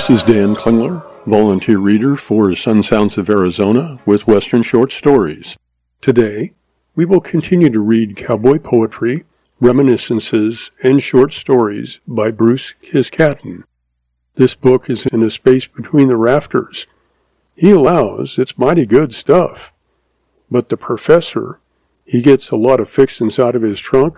This is Dan Klingler, volunteer reader for Sun Sounds of Arizona with Western Short Stories. Today, we will continue to read cowboy poetry, reminiscences, and short stories by Bruce Kiskatten. This book is in a space between the rafters. He allows, it's mighty good stuff. But the professor, he gets a lot of fixins out of his trunk,